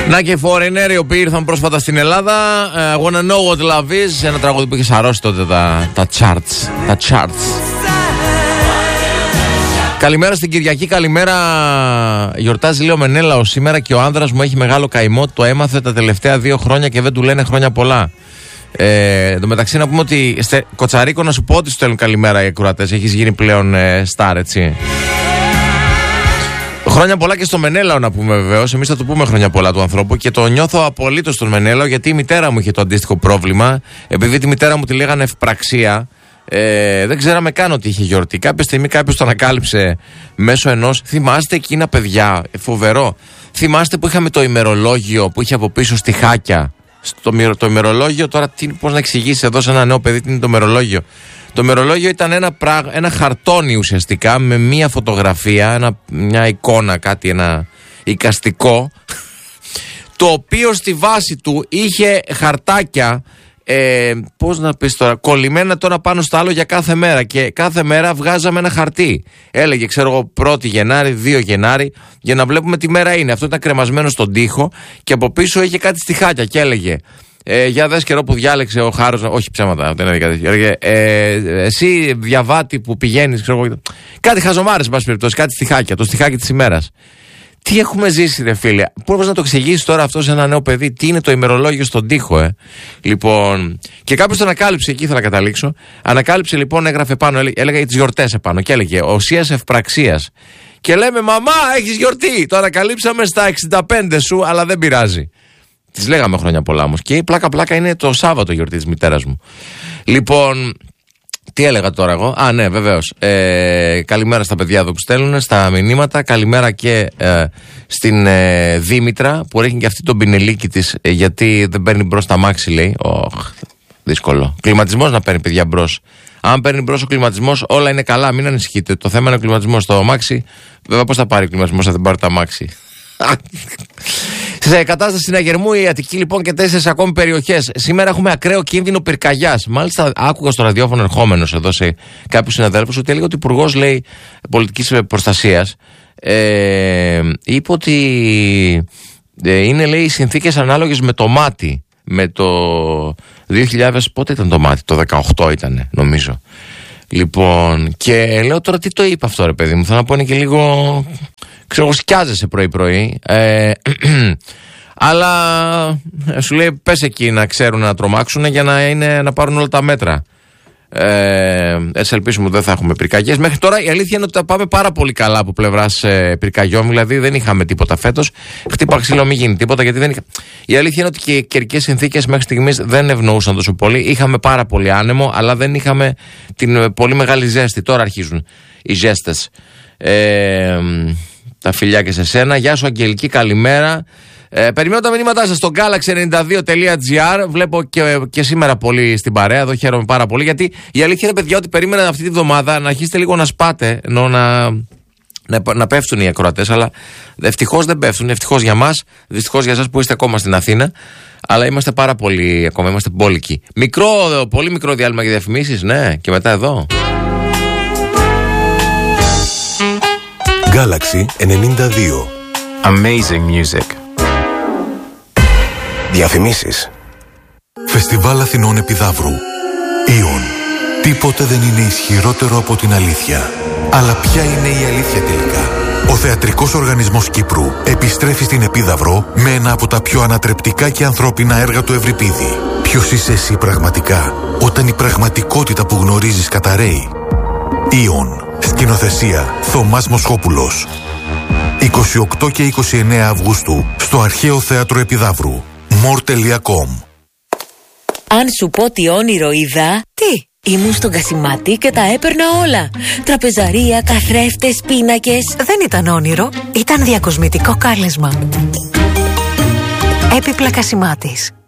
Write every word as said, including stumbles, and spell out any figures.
Να και foreigner οι οποίοι ήρθαν πρόσφατα στην Ελλάδα. I wanna know what love is. Ένα τραγούδι που είχε σαρώσει τότε τα, τα charts. Τα charts. Καλημέρα στην Κυριακή, καλημέρα. Γιορτάζει λέει ο Μενέλαος σήμερα και ο άνδρας μου έχει μεγάλο καημό. Το έμαθε τα τελευταία δύο χρόνια και δεν του λένε χρόνια πολλά. Ε, εν τω μεταξύ να πούμε ότι στε, Κοτσαρίκο, να σου πω ότι σου στέλνουν καλημέρα οι ακροατές. Έχεις γίνει πλέον ε, star, έτσι. Χρόνια πολλά και στο Μενέλαο να πούμε βεβαίως. Εμείς θα του πούμε χρόνια πολλά του ανθρώπου και το νιώθω απολύτως στον Μενέλαο γιατί η μητέρα μου είχε το αντίστοιχο πρόβλημα. Επειδή τη μητέρα μου τη λέγανε ευπραξία. Ε, δεν ξέραμε καν ότι είχε γιορτή. Κάποια στιγμή κάποιος το ανακάλυψε μέσω ενός. Θυμάστε εκείνα παιδιά, φοβερό. Θυμάστε που είχαμε το ημερολόγιο που είχε από πίσω στιχάκια. Στο, το ημερολόγιο, τώρα τι, πώς να εξηγήσει εδώ σε ένα νέο παιδί τι είναι το ημερολόγιο. Το ημερολόγιο ήταν ένα, πράγ, ένα χαρτόνι ουσιαστικά με μία φωτογραφία, ένα, μια εικόνα, κάτι, ένα εικαστικό, το οποίο στη βάση του είχε χαρτάκια. Ε, πώς να πεις τώρα, κολλημένα τώρα πάνω στο άλλο για κάθε μέρα. Και κάθε μέρα βγάζαμε ένα χαρτί. Έλεγε, ξέρω εγώ, πρώτη Γενάρη, δύο Γενάρη, για να βλέπουμε τι μέρα είναι. Αυτό ήταν κρεμασμένο στον τοίχο και από πίσω είχε κάτι στιχάκια και έλεγε. Ε, για δες καιρό που διάλεξε ο Χάρος. Όχι ψέματα, δεν έλεγε κάτι. Έλεγε, ε, εσύ διαβάτη που πηγαίνεις, ξέρω εγώ. Κάτι χαζομάρες, εν πάση περιπτώσει, κάτι στιχάκια. Το στιχάκι της ημέρας. Τι έχουμε ζήσει, ρε φίλε. Πώς να το εξηγήσει τώρα αυτό σε ένα νέο παιδί, τι είναι το ημερολόγιο στον τοίχο, ε. Λοιπόν, και κάποιος το ανακάλυψε, εκεί ήθελα να καταλήξω. Ανακάλυψε λοιπόν, έγραφε πάνω, έλεγα για τις γιορτές επάνω και έλεγε οσίας ευπραξίας. Και λέμε, μαμά, έχεις γιορτή. Το ανακαλύψαμε στα εξήντα πέντε σου, αλλά δεν πειράζει. Τις λέγαμε χρόνια πολλά όμως. Και η πλάκα-πλάκα είναι το Σάββατο γιορτή της μητέρας μου. Λοιπόν. Τι έλεγα τώρα εγώ. Α, ναι, βεβαίως. Ε, καλημέρα στα παιδιά εδώ που στέλνουν, στα μηνύματα. Καλημέρα και ε, στην ε, Δήμητρα που ρίχνει και αυτή τον πινελίκι της ε, γιατί δεν παίρνει μπρος τα μάξι, λέει. Οχ, δύσκολο. Κλιματισμός να παίρνει, παιδιά, μπρος. Αν παίρνει μπρος ο κλιματισμός, όλα είναι καλά. Μην ανησυχείτε. Το θέμα είναι ο κλιματισμός. Το αμάξι, βέβαια, πώς θα πάρει ο κλιματισμός αν δεν πάρει το αμάξι. Σε κατάσταση συναγερμού η Αττική λοιπόν και τέσσερις ακόμη περιοχές. Σήμερα έχουμε ακραίο κίνδυνο πυρκαγιάς. Μάλιστα, άκουγα στο ραδιόφωνο ερχόμενος εδώ σε κάποιους συναδέλφους ότι έλεγε ότι ο Υπουργός, λέει, πολιτικής προστασίας ε, είπε ότι ε, είναι, λέει, οι συνθήκες ανάλογες με το μάτι. Με το δύο χιλιάδες, πότε ήταν το μάτι, το δεκαοκτώ ήταν, νομίζω. Λοιπόν, και λέω τώρα τι το είπε αυτό, ρε παιδί μου. Θα να πω είναι και λίγο. Ξέρω, σκιάζεσαι πρωί-πρωί. Ε, αλλά σου λέει πες εκεί να ξέρουν να τρομάξουν για να, είναι, να πάρουν όλα τα μέτρα. Ε, έτσι ελπίσουμε ότι δεν θα έχουμε πυρκαγιές. Μέχρι τώρα η αλήθεια είναι ότι τα πάμε πάρα πολύ καλά από πλευράς ε, πυρκαγιών. Δηλαδή δεν είχαμε τίποτα φέτος. Χτύπα ξύλο, μην γίνει τίποτα γιατί δεν είχα... Η αλήθεια είναι ότι και οι καιρικές συνθήκες μέχρι στιγμής δεν ευνοούσαν τόσο πολύ. Είχαμε πάρα πολύ άνεμο, αλλά δεν είχαμε την πολύ μεγάλη ζέστη. Τώρα αρχίζουν οι ζέστες. Ε, τα φιλιά και σε σένα. Γεια σου Αγγελική, καλημέρα. Ε, περιμένω τα μηνύματά σας στο galaxy ενενήντα δύο τελεία τζι άρ. Βλέπω και, και σήμερα πολύ στην παρέα. Εδώ χαίρομαι πάρα πολύ γιατί η αλήθεια είναι, παιδιά, ότι περίμενα αυτή τη βδομάδα να αρχίσετε λίγο να σπάτε, ενώ να, να, να πέφτουν οι ακροατές. Αλλά ευτυχώς δεν πέφτουν. Ευτυχώς για μας, δυστυχώς για εσάς που είστε ακόμα στην Αθήνα. Αλλά είμαστε πάρα πολύ ακόμα, είμαστε μπόλικοι. Μικρό, πολύ μικρό διάλειμμα για διαφημίσεις, ναι, και μετά εδώ. Galaxy ενενήντα δύο. Amazing music. Διαφημίσεις. Φεστιβάλ Αθηνών Επιδαύρου. Ιον. Τίποτε δεν είναι ισχυρότερο από την αλήθεια. Αλλά ποια είναι η αλήθεια τελικά? Ο Θεατρικός Οργανισμός Κύπρου επιστρέφει στην Επίδαυρο με ένα από τα πιο ανατρεπτικά και ανθρώπινα έργα του Ευρυπίδη. Ποιος είσαι εσύ πραγματικά, όταν η πραγματικότητα που γνωρίζεις καταρρέει? Ιον. Σκηνοθεσία Θωμάς Μοσχόπουλος. είκοσι οκτώ και είκοσι εννέα Αυγούστου στο Αρχαίο Θέατρο Επιδαύρου. μορ τελεία κομ. Αν σου πω τι όνειρο είδα, τι? Ήμουν στον Κασιμάτη και τα έπαιρνα όλα. Τραπεζαρία, καθρέφτες, πίνακες. Δεν ήταν όνειρο, ήταν διακοσμητικό κάλεσμα. Έπιπλα Κασιμάτης.